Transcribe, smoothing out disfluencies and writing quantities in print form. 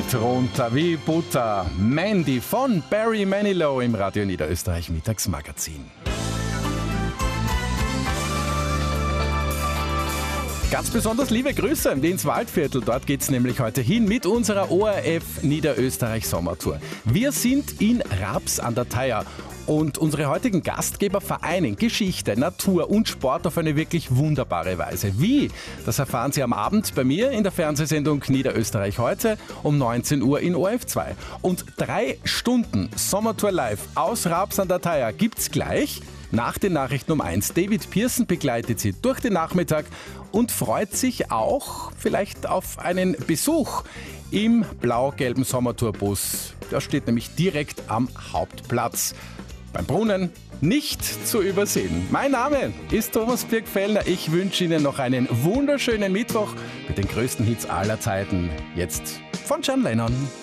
runter wie Butter. Mandy von Barry Manilow im Radio Niederösterreich Mittagsmagazin. Ganz besonders liebe Grüße ins Waldviertel. Dort geht's nämlich heute hin mit unserer ORF Niederösterreich Sommertour. Wir sind in Raps an der Thaya. Und unsere heutigen Gastgeber vereinen Geschichte, Natur und Sport auf eine wirklich wunderbare Weise. Wie? Das erfahren Sie am Abend bei mir in der Fernsehsendung Niederösterreich heute um 19 Uhr in ORF2. Und 3 Stunden Sommertour live aus Raps an der Thaya gibt's gleich. Nach den Nachrichten um 1. David Pearson begleitet Sie durch den Nachmittag und freut sich auch vielleicht auf einen Besuch im blau-gelben Sommertourbus. Der steht nämlich direkt am Hauptplatz. Beim Brunnen nicht zu übersehen. Mein Name ist Thomas Birkfellner. Ich wünsche Ihnen noch einen wunderschönen Mittwoch mit den größten Hits aller Zeiten. Jetzt von John Lennon.